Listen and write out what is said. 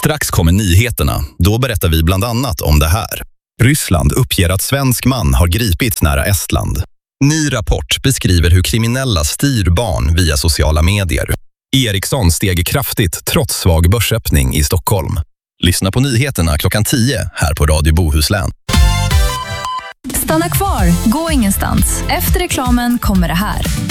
Strax kommer nyheterna. Då berättar vi bland annat om det här. Ryssland uppger att svensk man har gripits nära Estland. Ny rapport beskriver hur kriminella styr barn via sociala medier. Ericsson steg kraftigt trots svag börsöppning i Stockholm. Lyssna på nyheterna klockan 10 här på Radio Bohuslän. Stanna kvar, gå ingenstans. Efter reklamen kommer det här.